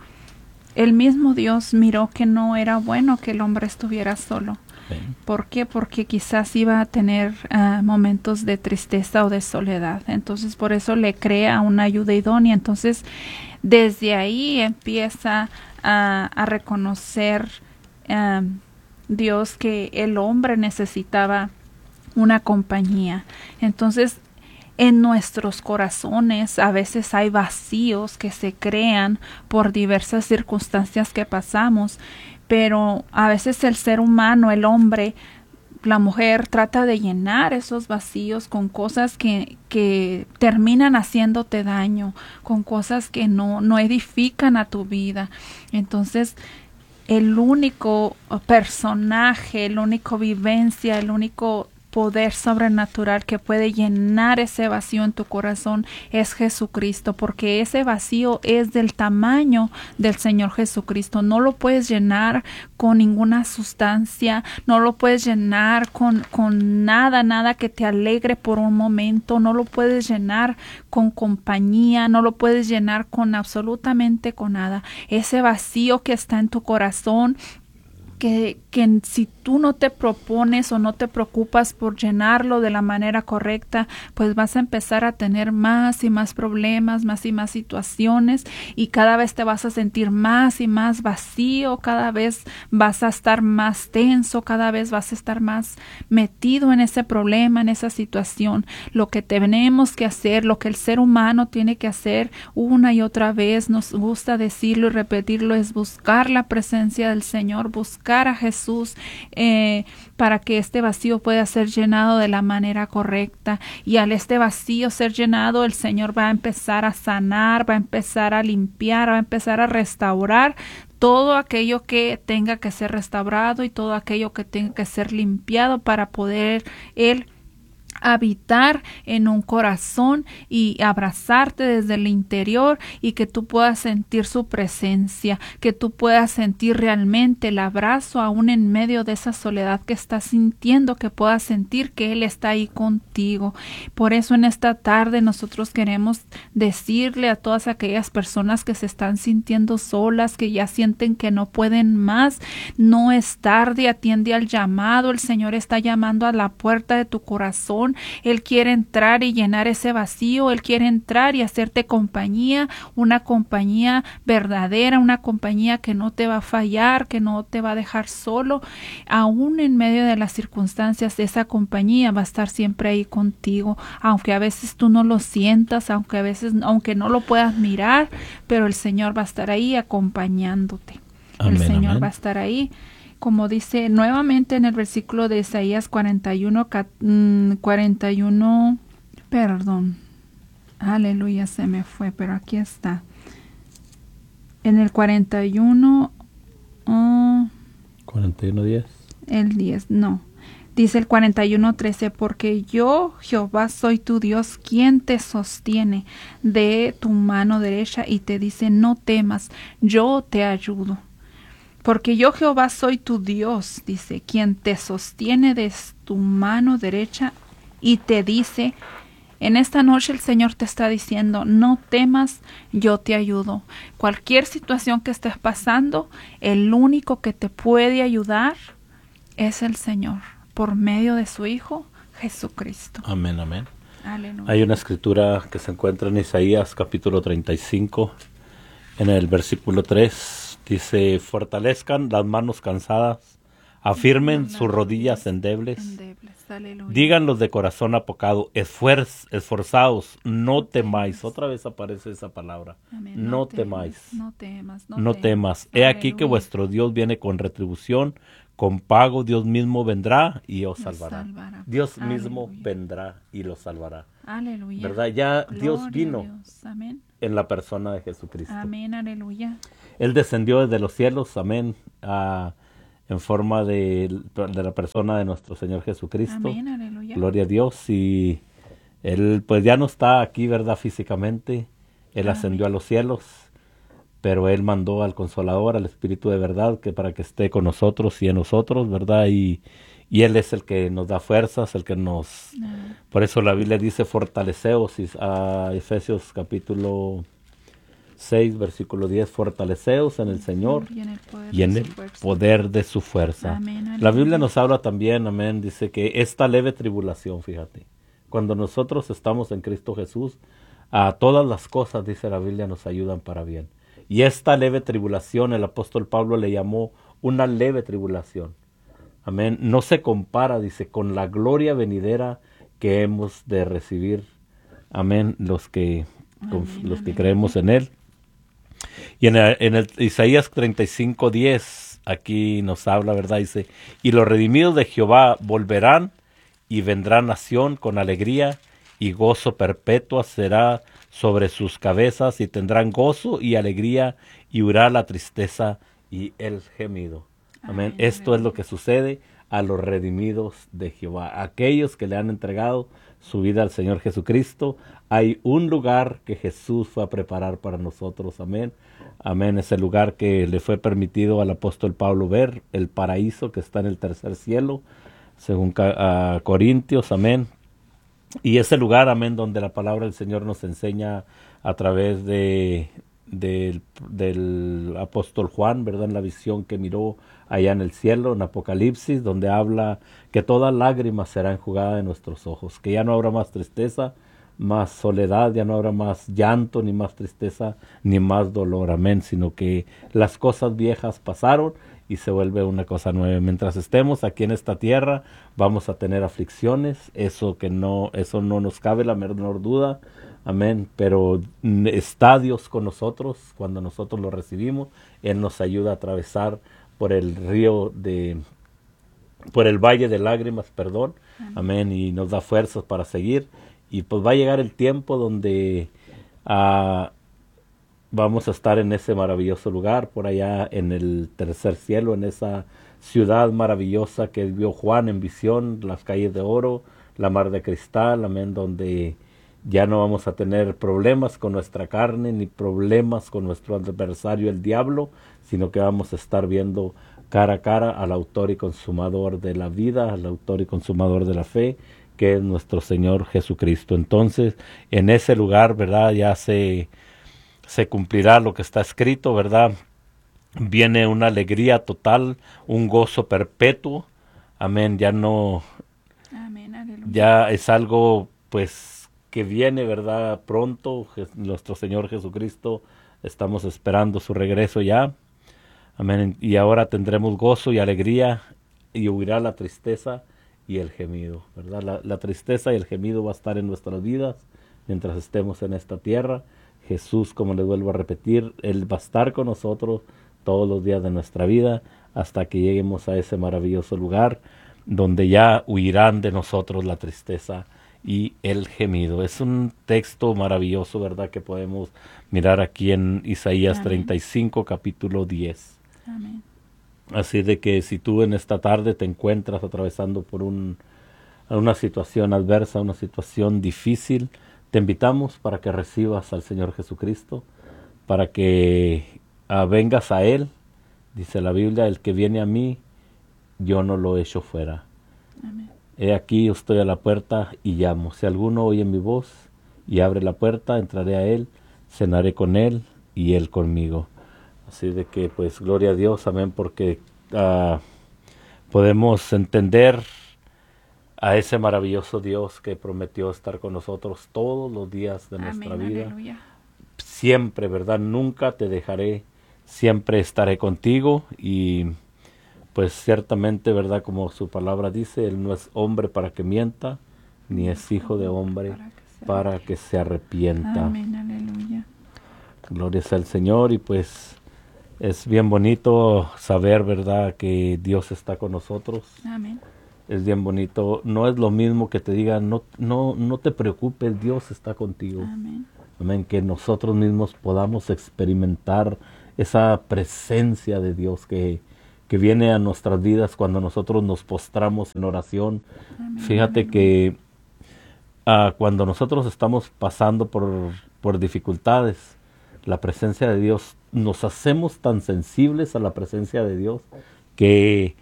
el mismo Dios miró que no era bueno que el hombre estuviera solo. Sí. ¿Por qué? Porque quizás iba a tener uh, momentos de tristeza o de soledad. Entonces, por eso le crea una ayuda idónea. Entonces, desde ahí empieza uh, a reconocer um, Dios que el hombre necesitaba una compañía. Entonces, en nuestros corazones a veces hay vacíos que se crean por diversas circunstancias que pasamos, pero a veces el ser humano, el hombre, la mujer trata de llenar esos vacíos con cosas que, que terminan haciéndote daño, con cosas que no, no edifican a tu vida. Entonces, el único personaje, el único vivencia, el único poder sobrenatural que puede llenar ese vacío en tu corazón es Jesucristo, porque ese vacío es del tamaño del Señor Jesucristo. No lo puedes llenar con ninguna sustancia, no lo puedes llenar con, con nada, nada que te alegre por un momento, no lo puedes llenar con compañía, no lo puedes llenar con absolutamente con nada. Ese vacío que está en tu corazón, Que, que si tú no te propones o no te preocupas por llenarlo de la manera correcta, pues vas a empezar a tener más y más problemas, más y más situaciones, y cada vez te vas a sentir más y más vacío, cada vez vas a estar más tenso, cada vez vas a estar más metido en ese problema, en esa situación. Lo que tenemos que hacer, lo que el ser humano tiene que hacer una y otra vez, nos gusta decirlo y repetirlo, es buscar la presencia del Señor, buscar a Jesús eh, para que este vacío pueda ser llenado de la manera correcta, y al este vacío ser llenado, el Señor va a empezar a sanar, va a empezar a limpiar, va a empezar a restaurar todo aquello que tenga que ser restaurado y todo aquello que tenga que ser limpiado para poder Él habitar en un corazón y abrazarte desde el interior, y que tú puedas sentir su presencia, que tú puedas sentir realmente el abrazo aún en medio de esa soledad que estás sintiendo, que puedas sentir que Él está ahí contigo. Por eso en esta tarde nosotros queremos decirle a todas aquellas personas que se están sintiendo solas, que ya sienten que no pueden más, no es tarde, atiende al llamado. El Señor está llamando a la puerta de tu corazón. Él quiere entrar y llenar ese vacío, Él quiere entrar y hacerte compañía, una compañía verdadera, una compañía que no te va a fallar, que no te va a dejar solo. Aún en medio de las circunstancias, esa compañía va a estar siempre ahí contigo, aunque a veces tú no lo sientas, aunque a veces, aunque no lo puedas mirar, pero el Señor va a estar ahí acompañándote. Amén, el Señor amén. Va a estar ahí. Como dice nuevamente en el versículo de Isaías cuarenta y uno, cuarenta y uno, perdón, aleluya, se me fue, pero aquí está. En el cuarenta y uno, oh, cuarenta y uno, diez. El diez, no. Dice el cuarenta y uno, trece, porque yo, Jehová, soy tu Dios, quien te sostiene de tu mano derecha y te dice, no temas, yo te ayudo. Porque yo, Jehová, soy tu Dios, dice, quien te sostiene de tu mano derecha y te dice, en esta noche el Señor te está diciendo, no temas, yo te ayudo. Cualquier situación que estés pasando, el único que te puede ayudar es el Señor, por medio de su Hijo, Jesucristo. Amén, amén. Aleluya. Hay una escritura que se encuentra en Isaías capítulo treinta y cinco, en el versículo tres. Dice, fortalezcan las manos cansadas, afirmen sus rodillas endebles, endebles. Digan los de corazón apocado, esfuerz, esforzaos, no temáis. Otra vez aparece esa palabra, Amén. no, no temáis. No temas, no, no temas. He aquí Aleluya. Que vuestro Dios viene con retribución, con pago, Dios mismo vendrá y os salvará. salvará. Dios Aleluya. mismo vendrá y los salvará. Aleluya. ¿Verdad? Ya Gloria Dios vino Dios. Amén. en la persona de Jesucristo. Amén, aleluya. Él descendió desde los cielos, amén, uh, en forma de, de la persona de nuestro Señor Jesucristo. Amén, aleluya. Gloria a Dios. Y Él pues ya no está aquí, ¿verdad? Físicamente. Él amén. Ascendió a los cielos, pero Él mandó al Consolador, al Espíritu de verdad, que para que esté con nosotros y en nosotros, ¿verdad? Y, y Él es el que nos da fuerzas, el que nos... Amén. Por eso la Biblia dice fortaleceos, a Efesios capítulo seis, versículo diez, fortaleceos en el Señor Y en el poder, y en de, el su fuerza. poder de su fuerza. Amén, La aleluya. Biblia nos habla también, amén, dice que esta leve tribulación, fíjate, cuando nosotros estamos en Cristo Jesús, a todas las cosas, dice la Biblia, nos ayudan para bien. Y esta leve tribulación, el apóstol Pablo le llamó una leve tribulación. Amén. No se compara, dice, con la gloria venidera que hemos de recibir. Amén. Los que, Amén, los que amén. creemos en Él. Y en el, en el Isaías treinta y cinco, diez, aquí nos habla, ¿verdad? Dice, y los redimidos de Jehová volverán y vendrá nación con alegría y gozo perpetua será sobre sus cabezas y tendrán gozo y alegría y huirá la tristeza y el gemido. Amén. Amén, Esto es lo aleluya. que sucede a los redimidos de Jehová, aquellos que le han entregado su vida al Señor Jesucristo. Hay un lugar que Jesús fue a preparar para nosotros. Amén. Amén. Es el lugar que le fue permitido al apóstol Pablo ver, el paraíso que está en el tercer cielo, según uh, Corintios. Amén. Y ese lugar, amén, donde la palabra del Señor nos enseña a través de, de del apóstol Juan, ¿verdad? En la visión que miró allá en el cielo, en Apocalipsis, donde habla que toda lágrima será enjugada de nuestros ojos, que ya no habrá más tristeza, más soledad, ya no habrá más llanto, ni más tristeza, ni más dolor, amén, sino que las cosas viejas pasaron y se vuelve una cosa nueva. Mientras estemos aquí en esta tierra, vamos a tener aflicciones, eso que no, eso no nos cabe la menor duda, amén, pero está Dios con nosotros cuando nosotros lo recibimos. Él nos ayuda a atravesar por el río de, por el valle de lágrimas, perdón, amén, amén, y nos da fuerzas para seguir. Y pues va a llegar el tiempo donde uh, vamos a estar en ese maravilloso lugar, por allá en el tercer cielo, en esa ciudad maravillosa que vio Juan en visión, las calles de oro, la mar de cristal, amén, donde ya no vamos a tener problemas con nuestra carne, ni problemas con nuestro adversario el diablo, sino que vamos a estar viendo cara a cara al autor y consumador de la vida, al autor y consumador de la fe, que es nuestro Señor Jesucristo. Entonces, en ese lugar, ¿verdad? Ya se, se cumplirá lo que está escrito, ¿verdad? Viene una alegría total, un gozo perpetuo. Amén. Ya no... Amén, aleluya. Ya es algo, pues, que viene, ¿verdad? Pronto. Nuestro Señor Jesucristo, estamos esperando su regreso ya. Amén. Y ahora tendremos gozo y alegría y huirá la tristeza y el gemido, ¿verdad? La, la tristeza y el gemido va a estar en nuestras vidas mientras estemos en esta tierra. Jesús, como les vuelvo a repetir, Él va a estar con nosotros todos los días de nuestra vida hasta que lleguemos a ese maravilloso lugar donde ya huirán de nosotros la tristeza y el gemido. Es un texto maravilloso, ¿verdad? Que podemos mirar aquí en Isaías Amén. treinta y cinco, capítulo diez. Amén. Así de que si tú en esta tarde te encuentras atravesando por un, una situación adversa, una situación difícil, te invitamos para que recibas al Señor Jesucristo, para que uh, vengas a Él. Dice la Biblia, el que viene a mí, yo no lo echo fuera. Amén. He aquí, yo estoy a la puerta y llamo. Si alguno oye mi voz y abre la puerta, entraré a Él, cenaré con Él y Él conmigo. Así de que, pues, gloria a Dios, amén, porque uh, podemos entender a ese maravilloso Dios que prometió estar con nosotros todos los días de nuestra Amén, vida. aleluya. Siempre, ¿verdad? Nunca te dejaré, siempre estaré contigo y, pues, ciertamente, ¿verdad? Como su palabra dice, Él no es hombre para que mienta, ni es hijo de hombre Para que se para que se arrepienta. Amén, aleluya. Gloria sea al Señor y pues es bien bonito saber, ¿verdad?, que Dios está con nosotros. Amén. Es bien bonito. No es lo mismo que te digan, no, no, no te preocupes, Dios está contigo. Amén. Amén. Que nosotros mismos podamos experimentar esa presencia de Dios que, que viene a nuestras vidas cuando nosotros nos postramos en oración. Amén, Fíjate aleluya. que uh, cuando nosotros estamos pasando por, por dificultades, la presencia de Dios, nos hacemos tan sensibles a la presencia de Dios que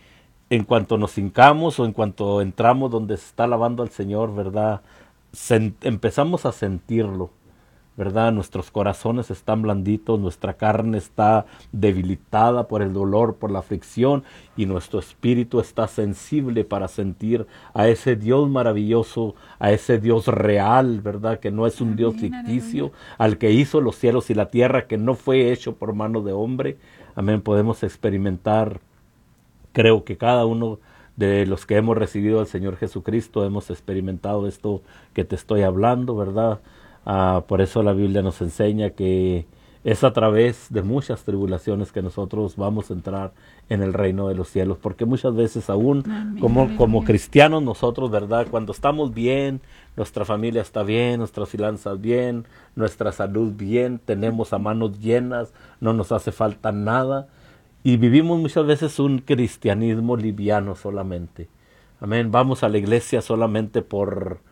en cuanto nos hincamos o en cuanto entramos donde se está alabando al Señor, ¿verdad? Se, empezamos a sentirlo, ¿verdad? Nuestros corazones están blanditos, nuestra carne está debilitada por el dolor, por la aflicción, y nuestro espíritu está sensible para sentir a ese Dios maravilloso, a ese Dios real, ¿verdad? Que no es un Dios ficticio, al que hizo los cielos y la tierra, que no fue hecho por mano de hombre. Amén. Podemos experimentar, creo que cada uno de los que hemos recibido al Señor Jesucristo hemos experimentado esto que te estoy hablando, ¿verdad? Uh, por eso la Biblia nos enseña que es a través de muchas tribulaciones que nosotros vamos a entrar en el reino de los cielos, porque muchas veces aún Amén, como, como cristianos nosotros, ¿verdad? Cuando estamos bien, nuestra familia está bien, nuestras finanzas bien, nuestra salud bien, tenemos a manos llenas, no nos hace falta nada, y vivimos muchas veces un cristianismo liviano solamente. Amén. Vamos a la iglesia solamente por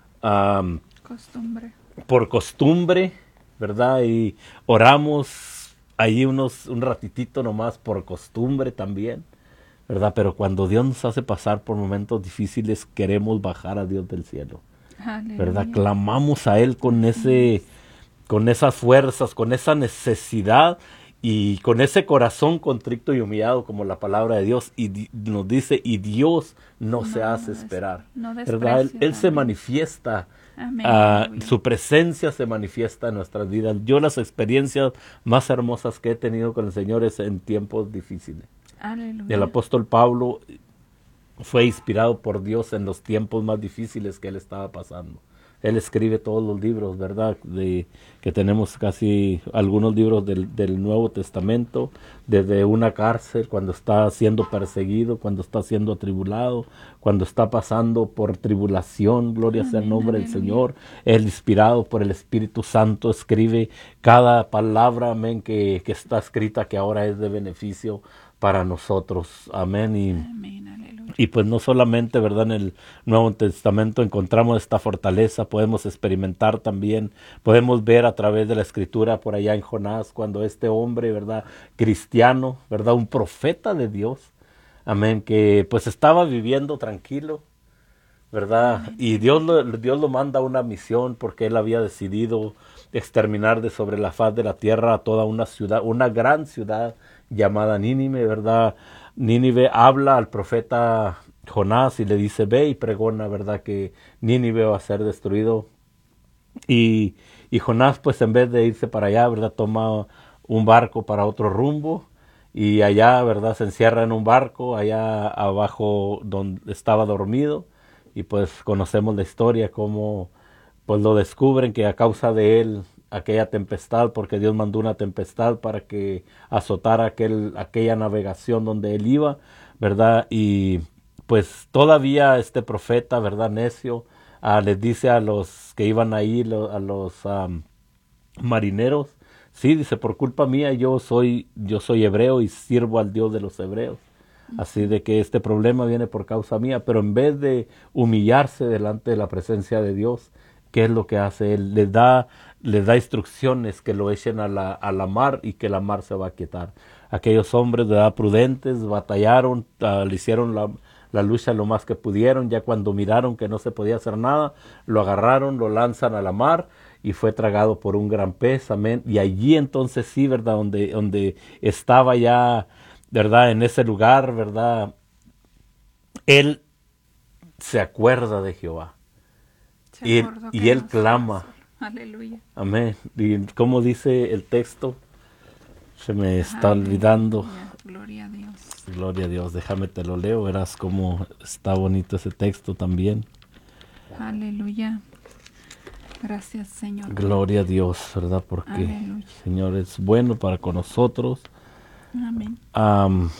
um, costumbre. por costumbre, ¿verdad? Y oramos ahí unos un ratitito nomás por costumbre también, ¿verdad? Pero cuando Dios nos hace pasar por momentos difíciles, queremos bajar a Dios del cielo, Aleluya. ¿verdad? Clamamos a Él con ese, con esas fuerzas, con esa necesidad y con ese corazón contrito y humillado, como la palabra de Dios y di, nos dice, y Dios no, no se hace esperar, no ¿verdad? Él, él se manifiesta. Uh, su presencia se manifiesta en nuestras vidas. Yo las experiencias más hermosas que he tenido con el Señor es en tiempos difíciles. Aleluya. El apóstol Pablo fue inspirado por Dios en los tiempos más difíciles que él estaba pasando. Él escribe todos los libros, ¿verdad? De, que tenemos casi algunos libros del, del Nuevo Testamento, desde una cárcel, cuando está siendo perseguido, cuando está siendo atribulado, cuando está pasando por tribulación, gloria sea el nombre del Señor. Él, inspirado por el Espíritu Santo, escribe cada palabra, amén, que, que está escrita, que ahora es de beneficio para nosotros, amén. Y, amén, aleluya. Y pues no solamente, ¿verdad? En el Nuevo Testamento encontramos esta fortaleza, podemos experimentar también, podemos ver a través de la Escritura por allá en Jonás, cuando este hombre, ¿verdad? Cristiano, ¿verdad? Un profeta de Dios, amén, que pues estaba viviendo tranquilo, ¿verdad? Amén. Y Dios lo, Dios lo manda a una misión porque él había decidido exterminar de sobre la faz de la tierra a toda una ciudad, una gran ciudad llamada Nínive, ¿verdad? Nínive habla al profeta Jonás y le dice, ve y pregona, ¿verdad? Que Nínive va a ser destruido. Y, y Jonás, pues en vez de irse para allá, ¿verdad? Toma un barco para otro rumbo y allá, ¿verdad? Se encierra en un barco, allá abajo donde estaba dormido. Y pues conocemos la historia, cómo pues lo descubren que a causa de él, aquella tempestad, porque Dios mandó una tempestad para que azotara aquel, aquella navegación donde él iba, ¿verdad? Y pues todavía este profeta, ¿verdad? Necio, uh, les dice a los que iban ahí, lo, a los um, marineros, sí, dice, por culpa mía yo soy, yo soy hebreo y sirvo al Dios de los hebreos. Así de que este problema viene por causa mía, pero en vez de humillarse delante de la presencia de Dios, ¿qué es lo que hace? Él les da, les da instrucciones que lo echen a la, a la mar y que la mar se va a quietar. Aquellos hombres de edad prudentes batallaron, uh, le hicieron la, la lucha lo más que pudieron, ya cuando miraron que no se podía hacer nada, lo agarraron, lo lanzan a la mar y fue tragado por un gran pez, amén. Y allí entonces sí, ¿verdad? Donde, donde estaba ya, ¿verdad? En ese lugar, ¿verdad? Él se acuerda de Jehová. Se y él, y él clama. Aleluya. Amén. Y como dice el texto, se me está Aleluya. Olvidando. Gloria a Dios. Gloria a Dios. Déjame te lo leo. Verás cómo está bonito ese texto también. Aleluya. Gracias, Señor. Gloria a Dios, ¿verdad? Porque Aleluya. el Señor es bueno para con nosotros. Amén. Um,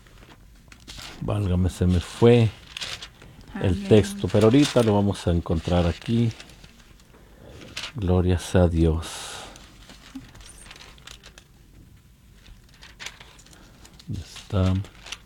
válgame, se me fue el Aleluya. texto, pero ahorita lo vamos a encontrar aquí. Gloria sea a Dios. ¿Dónde está?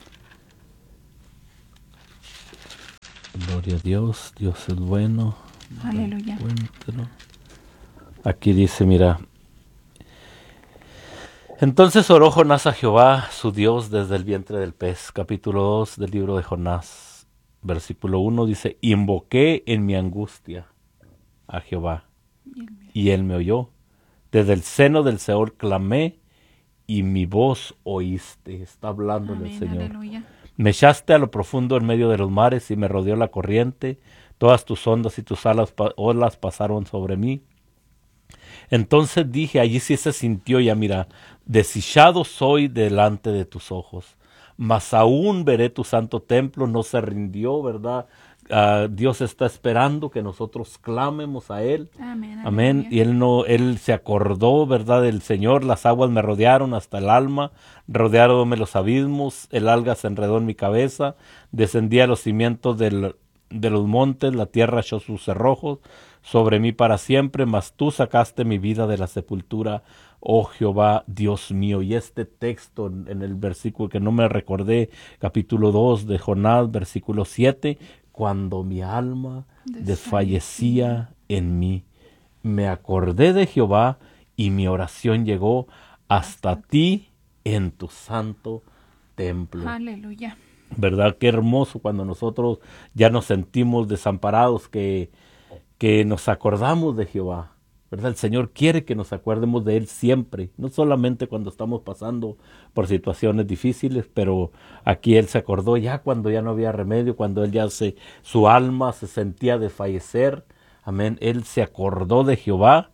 Gloria a Dios, Dios es bueno. Aleluya. Encuéntralo. Aquí dice, mira, Entonces oró Jonás a Jehová, su Dios, desde el vientre del pez. Capítulo dos del libro de Jonás, versículo uno dice, invoqué en mi angustia a Jehová, y él me oyó. Desde el seno del Seol clamé, y mi voz oíste. Está hablando el Señor. Aleluya. Me echaste a lo profundo en medio de los mares, y me rodeó la corriente. Todas tus ondas y tus alas, olas pasaron sobre mí. Entonces dije, allí sí se sintió ya, mira, desdichado soy delante de tus ojos, mas aún veré tu santo templo. No se rindió, ¿verdad? Uh, Dios está esperando que nosotros clamemos a Él. Amén. Amén. Y Él no, Él se acordó, ¿verdad? Del Señor. Las aguas me rodearon hasta el alma, rodearonme los abismos, el alga se enredó en mi cabeza, descendí a los cimientos del, de los montes, la tierra echó sus cerrojos sobre mí para siempre, mas tú sacaste mi vida de la sepultura, oh Jehová, Dios mío. Y este texto en el versículo que no me recordé, capítulo dos de Jonás, versículo siete, cuando mi alma desfallecía en mí, me acordé de Jehová y mi oración llegó hasta ti en tu santo templo. Aleluya. ¿Verdad? Qué hermoso cuando nosotros ya nos sentimos desamparados, que que nos acordamos de Jehová, ¿verdad? El Señor quiere que nos acuerdemos de Él siempre, no solamente cuando estamos pasando por situaciones difíciles, pero aquí Él se acordó ya cuando ya no había remedio, cuando Él ya se, su alma se sentía de fallecer, amén, Él se acordó de Jehová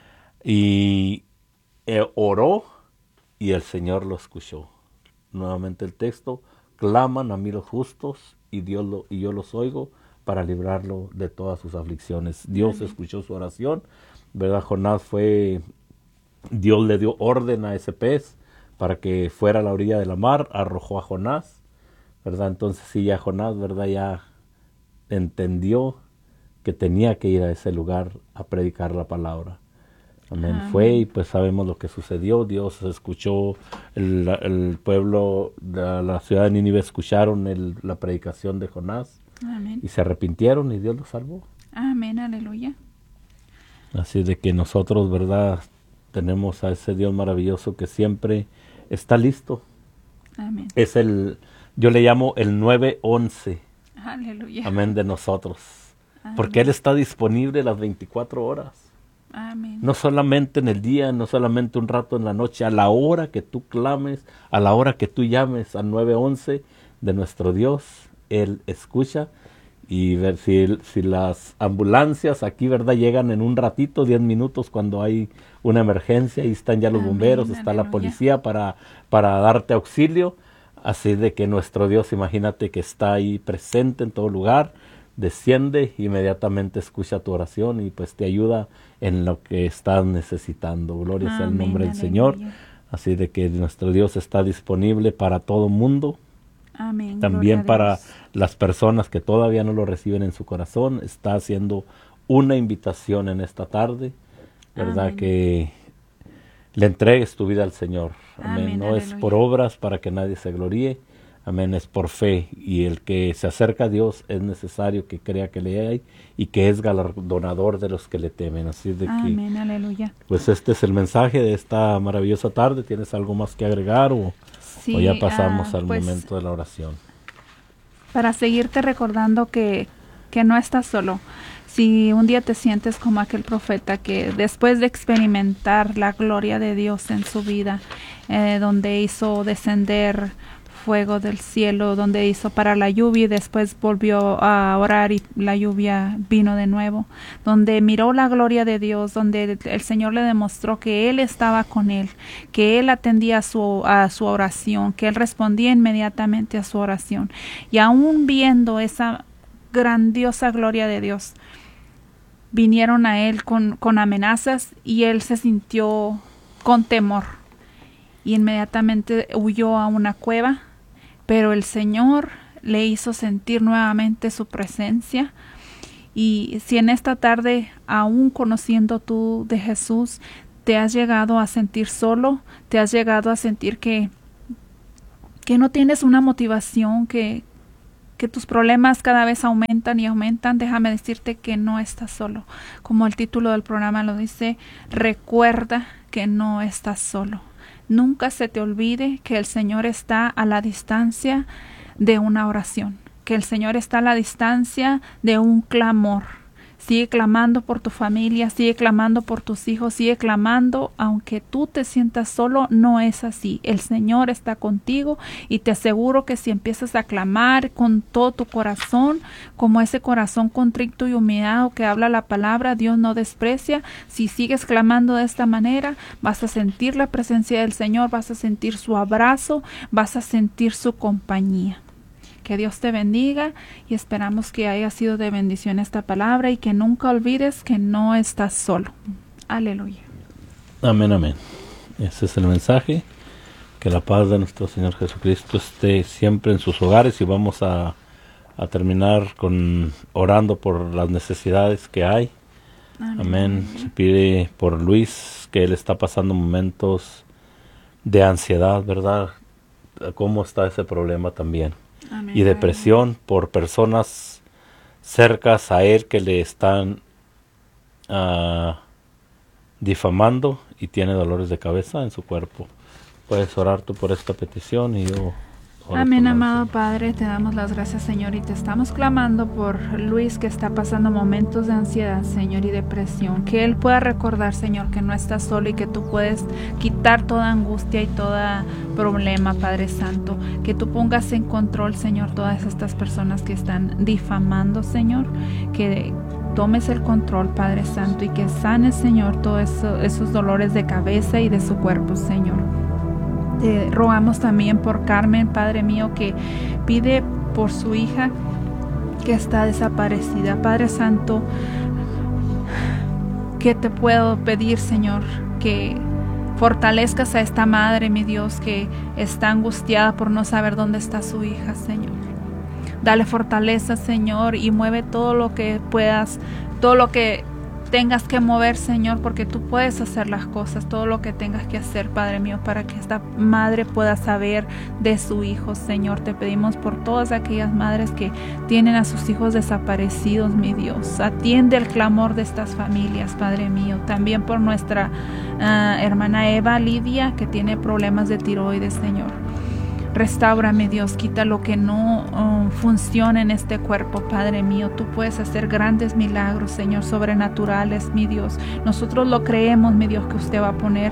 y eh, oró y el Señor lo escuchó. Nuevamente el texto, claman a mí los justos y, Dios lo, y yo los oigo, para librarlo de todas sus aflicciones. Dios Amén. Escuchó su oración, ¿verdad? Jonás fue, Dios le dio orden a ese pez para que fuera a la orilla de la mar, arrojó a Jonás, ¿verdad? Entonces sí, ya Jonás, ¿verdad? Ya entendió que tenía que ir a ese lugar a predicar la palabra. Amén. Amén. Fue y pues sabemos lo que sucedió. Dios escuchó, el, el pueblo de la ciudad de Nínive escucharon el, la predicación de Jonás. Amén. Y se arrepintieron y Dios los salvó. Amén, aleluya. Así de que nosotros, ¿verdad? Tenemos a ese Dios maravilloso que siempre está listo. Amén. Es el, yo le llamo el nueve once. Aleluya. Amén, de nosotros. Amén. Porque Él está disponible las veinticuatro horas. Amén. No solamente en el día, no solamente un rato en la noche, a la hora que tú clames, a la hora que tú llames al nueve once de nuestro Dios, Él escucha. Y ver si, si las ambulancias aquí, ¿verdad? Llegan en un ratito, diez minutos cuando hay una emergencia, y están ya los Amén, bomberos, está aleluya. la policía para, para darte auxilio. Así de que nuestro Dios, imagínate que está ahí presente en todo lugar, desciende, inmediatamente escucha tu oración y pues te ayuda en lo que estás necesitando. Gloria sea el nombre del aleluya. Señor. Así de que nuestro Dios está disponible para todo mundo. Amén. También para Dios. las personas que todavía no lo reciben en su corazón, está haciendo una invitación en esta tarde, ¿verdad? Amén. Que le entregues tu vida al Señor. Amén. Amén, No aleluya. es por obras para que nadie se gloríe. Amén. Es por fe. Y el que se acerca a Dios es necesario que crea que le hay y que es galardonador de los que le temen. Así de Amén, que, aleluya. pues este es el mensaje de esta maravillosa tarde. ¿Tienes algo más que agregar o...? Sí, o ya pasamos ah, al pues, momento de la oración. Para seguirte recordando que, que no estás solo. Si un día te sientes como aquel profeta que después de experimentar la gloria de Dios en su vida, eh, donde hizo descender fuego del cielo, donde hizo parar la lluvia y después volvió a orar y la lluvia vino de nuevo, donde miró la gloria de Dios, donde el Señor le demostró que Él estaba con él, que Él atendía a su, a su oración, que Él respondía inmediatamente a su oración. Y aún viendo esa grandiosa gloria de Dios, vinieron a Él con, con amenazas y Él se sintió con temor y inmediatamente huyó a una cueva. Pero el Señor le hizo sentir nuevamente su presencia. Y si en esta tarde, aún conociendo tú de Jesús, te has llegado a sentir solo, te has llegado a sentir que, que no tienes una motivación, que, que tus problemas cada vez aumentan y aumentan, déjame decirte que no estás solo. Como el título del programa lo dice, recuerda que no estás solo. Nunca se te olvide que el Señor está a la distancia de una oración, que el Señor está a la distancia de un clamor. Sigue clamando por tu familia, sigue clamando por tus hijos, sigue clamando, aunque tú te sientas solo, no es así. El Señor está contigo y te aseguro que si empiezas a clamar con todo tu corazón, como ese corazón contrito y humillado que habla la palabra, Dios no desprecia. Si sigues clamando de esta manera, vas a sentir la presencia del Señor, vas a sentir su abrazo, vas a sentir su compañía. Que Dios te bendiga y esperamos que haya sido de bendición esta palabra y que nunca olvides que no estás solo. Aleluya. Amén, amén. Ese es el mensaje. Que la paz de nuestro Señor Jesucristo esté siempre en sus hogares, y vamos a, a terminar con orando por las necesidades que hay. Amén. Amén. Se pide por Luis, que él está pasando momentos de ansiedad, ¿verdad? ¿Cómo está ese problema también? Amén. Y depresión por personas cercas a él que le están uh, difamando y tiene dolores de cabeza en su cuerpo. Puedes orar tú por esta petición y yo... Amén, amado Padre, te damos las gracias, Señor, y te estamos clamando por Luis, que está pasando momentos de ansiedad, Señor, y depresión. Que él pueda recordar, Señor, que no está solo y que tú puedes quitar toda angustia y todo problema, Padre Santo. Que tú pongas en control, Señor, todas estas personas que están difamando, Señor. Que tomes el control, Padre Santo, y que sanes, Señor, todos eso, esos dolores de cabeza y de su cuerpo, Señor. Te rogamos también por Carmen, Padre mío, que pide por su hija que está desaparecida. Padre Santo, que te puedo pedir, Señor, que fortalezcas a esta madre, mi Dios, que está angustiada por no saber dónde está su hija, Señor. Dale fortaleza, Señor, y mueve todo lo que puedas, todo lo que tengas que mover, Señor, porque tú puedes hacer las cosas, todo lo que tengas que hacer, Padre mío, para que esta madre pueda saber de su hijo, Señor. Te pedimos por todas aquellas madres que tienen a sus hijos desaparecidos, mi Dios. Atiende el clamor de estas familias, Padre mío. También por nuestra uh, hermana Eva Lidia, que tiene problemas de tiroides, Señor. Restáurame, Dios, quita lo que no uh, funciona en este cuerpo, Padre mío. Tú puedes hacer grandes milagros, Señor, sobrenaturales, mi Dios. Nosotros lo creemos, mi Dios, que usted va a poner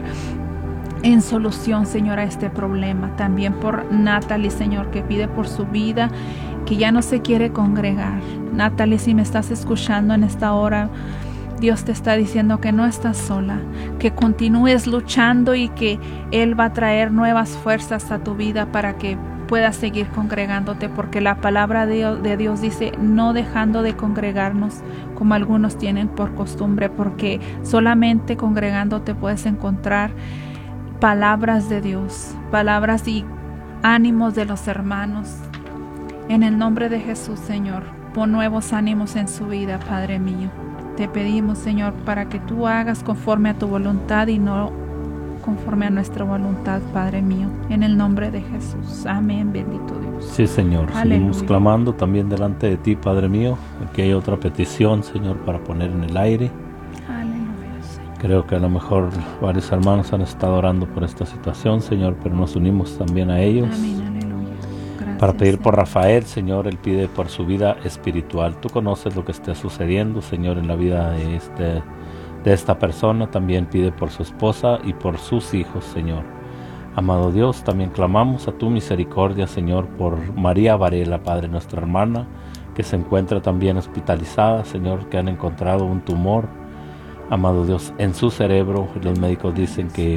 en solución, Señor, a este problema. También por Natalie, Señor, que pide por su vida, que ya no se quiere congregar. Natalie, si me estás escuchando en esta hora, Dios te está diciendo que no estás sola, que continúes luchando y que Él va a traer nuevas fuerzas a tu vida para que puedas seguir congregándote, porque la palabra de Dios dice, no dejando de congregarnos como algunos tienen por costumbre, porque solamente congregándote puedes encontrar palabras de Dios, palabras y ánimos de los hermanos. En el nombre de Jesús, Señor, pon nuevos ánimos en su vida, Padre mío. Te pedimos, Señor, para que tú hagas conforme a tu voluntad y no conforme a nuestra voluntad, Padre mío. En el nombre de Jesús. Amén, bendito Dios. Sí, Señor. Aleluya. Seguimos clamando también delante de ti, Padre mío. Aquí hay otra petición, Señor, para poner en el aire. Aleluya, Señor. Creo que a lo mejor varios hermanos han estado orando por esta situación, Señor, pero nos unimos también a ellos. Amén, aleluya. Gracias, Para pedir por Señor. Rafael, Señor, él pide por su vida espiritual. Tú conoces lo que está sucediendo, Señor, en la vida de, este, de esta persona. También pide por su esposa y por sus hijos, Señor. Amado Dios, también clamamos a tu misericordia, Señor, por María Varela, Padre, nuestra hermana, que se encuentra también hospitalizada, Señor, que han encontrado un tumor, amado Dios, en su cerebro. Los médicos dicen que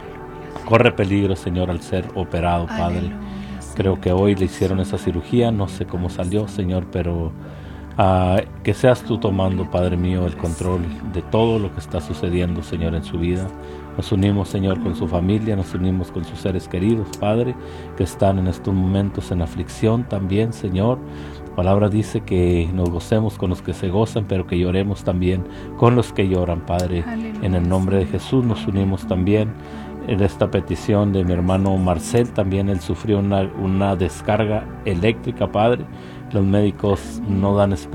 corre peligro, Señor, al ser operado, Padre. Aleluya. Creo que hoy le hicieron esa cirugía, no sé cómo salió, Señor, pero uh, que seas tú tomando, Padre mío, el control de todo lo que está sucediendo, Señor, en su vida. Nos unimos, Señor, con su familia, nos unimos con sus seres queridos, Padre, que están en estos momentos en aflicción también, Señor. La palabra dice que nos gocemos con los que se gozan, pero que lloremos también con los que lloran, Padre. Aleluya. En el nombre de Jesús nos unimos también en esta petición de mi hermano Marcel. También él sufrió una, una descarga eléctrica, Padre. Los médicos no dan esperanza